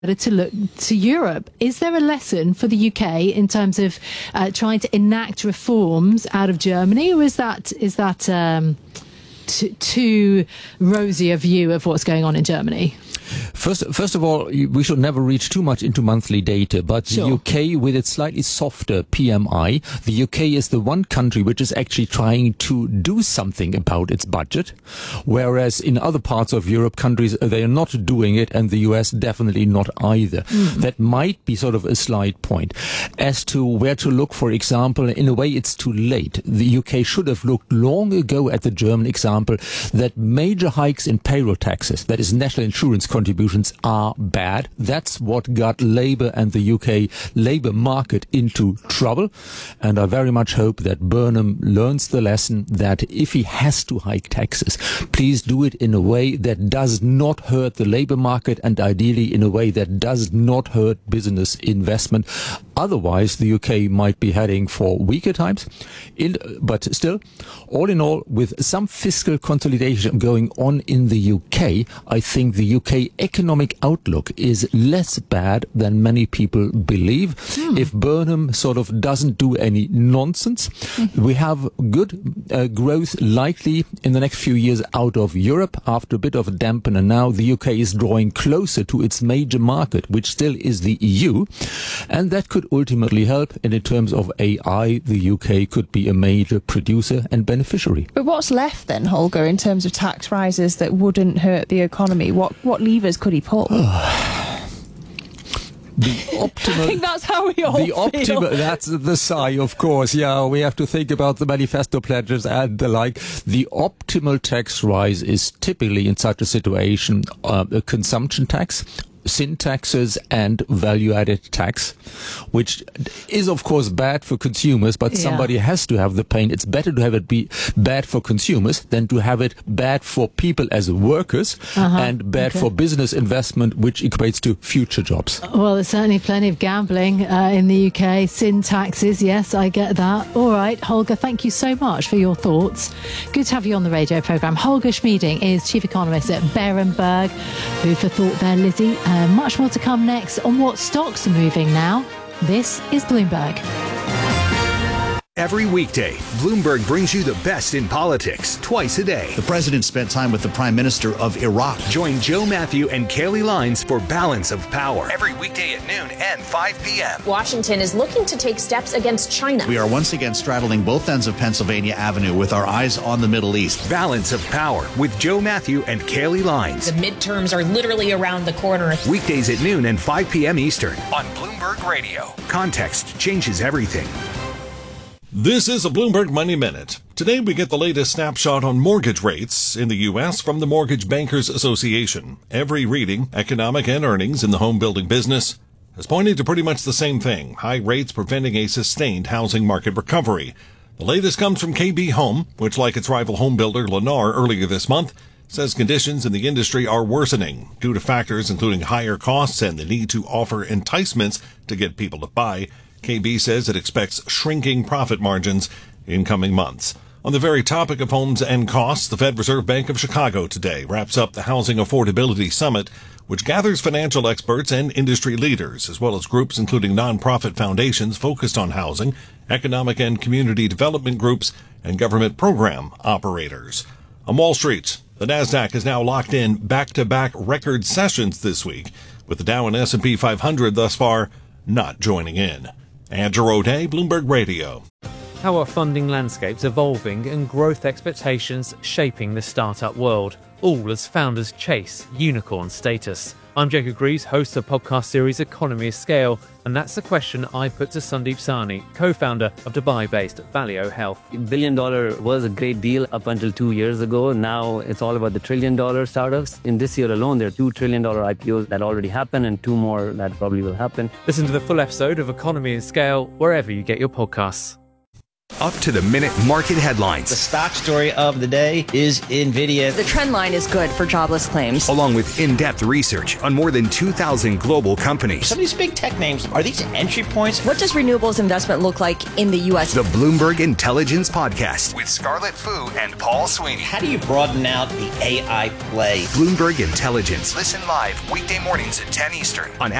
to look to Europe. Is there a lesson for the UK in terms of trying to enact reforms out of Germany, or is that too rosy a view of what's going on in Germany? First of all, we should never reach too much into monthly data, but Sure. the UK, with its slightly softer PMI, the UK is the one country which is actually trying to do something about its budget, whereas in other parts of Europe, countries, they are not doing it, and the US definitely not either. That might be sort of a slight point. As to where to look, for example, in a way it's too late. The UK should have looked long ago at the German example that major hikes in payroll taxes, that is national insurance contributions, are bad. That's what got Labour and the UK labour market into trouble. And I very much hope that Burnham learns the lesson that if he has to hike taxes, please do it in a way that does not hurt the labour market, and ideally in a way that does not hurt business investment. Otherwise, the UK might be heading for weaker times. But still, all in all, with some fiscal consolidation going on in the UK, I think the UK economic outlook is less bad than many people believe. If Burnham sort of doesn't do any nonsense, we have good growth likely in the next few years out of Europe after a bit of a dampener. Now the UK is drawing closer to its major market, which still is the EU, and that could ultimately help. And in terms of AI, the UK could be a major producer and beneficiary. But what's left then, Holger, in terms of tax rises that wouldn't hurt the economy? What levers could he pull? The optimal, I think that's how we all feel. That's the sigh, of course. Yeah, we have to think about the manifesto pledges and the like. The optimal tax rise is typically in such a situation a consumption tax, sin taxes, and value-added tax, which is, of course, bad for consumers, but somebody has to have the pain. It's better to have it be bad for consumers than to have it bad for people as workers and bad for business investment, which equates to future jobs. Well, there's certainly plenty of gambling in the UK. Sin taxes, yes, I get that. All right, Holger, thank you so much for your thoughts. Good to have you on the radio programme. Holger Schmieding is Chief Economist at Berenberg. Food for thought there, Lizzie. Much more to come next on what stocks are moving now. This is Bloomberg. Every weekday, Bloomberg brings you the best in politics twice a day. The president spent time with the Prime Minister of Iraq. Join Joe Matthew and Kaylee Lines for Balance of Power every weekday at noon and 5 p.m. Washington is looking to take steps against China. We are once again straddling both ends of Pennsylvania Avenue with our eyes on the Middle East. Balance of Power with Joe Matthew and Kaylee Lines. The midterms are literally around the corner. Weekdays at noon and 5 p.m. Eastern on Bloomberg Radio. Context changes everything. This is a Bloomberg Money Minute. Today we get the latest snapshot on mortgage rates in the U.S. from the Mortgage Bankers Association. Every reading, economic and earnings in the home building business, has pointed to pretty much the same thing: high rates preventing a sustained housing market recovery. The latest comes from KB Home, which, like its rival home builder Lennar earlier this month, says conditions in the industry are worsening due to factors including higher costs and the need to offer enticements to get people to buy. KB says it expects shrinking profit margins in coming months. On the very topic of homes and costs, the Fed Reserve Bank of Chicago today wraps up the Housing Affordability Summit, which gathers financial experts and industry leaders, as well as groups including nonprofit foundations focused on housing, economic and community development groups, and government program operators. On Wall Street, the Nasdaq is now locked in back-to-back record sessions this week, with the Dow and S&P 500 thus far not joining in. Andrew O'Day, Bloomberg Radio. How are funding landscapes evolving and growth expectations shaping the startup world, all as founders chase unicorn status? I'm Jacob Greaves, host of the podcast series Economy of Scale, and that's the question I put to Sandeep Sahni, co-founder of Dubai-based Valeo Health. $1 billion was a great deal up until 2 years ago. Now it's all about the $1 trillion startups. In this year alone, there are $2 trillion IPOs that already happened and 2 more that probably will happen. Listen to the full episode of Economy of Scale wherever you get your podcasts. up-to-the-minute market headlines. The stock story of the day is NVIDIA. The trend line is good for jobless claims. Along with in-depth research on more than 2,000 global companies. Some of these big tech names, are these entry points? What does renewables investment look like in the U.S.? The Bloomberg Intelligence Podcast with Scarlett Fu and Paul Sweeney. How do you broaden out the AI play? Bloomberg Intelligence. Listen live weekday mornings at 10 Eastern on